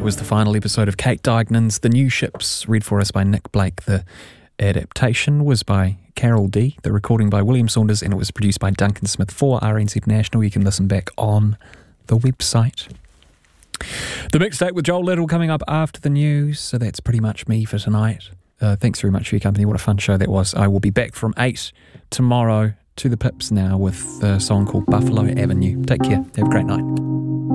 was the final episode of Kate Dignan's The New Ships, read for us by Nick Blake. The adaptation was by Carol D, the recording by William Saunders, and it was produced by Duncan Smith for RNZ National. You can listen back on the website. The mixtape with Joel Little coming up after the news, so that's pretty much me for tonight. Thanks very much for your company. What a fun show that was. I will be back from 8 tomorrow to the Pips now with a song called Buffalo Avenue. Take care. Have a great night.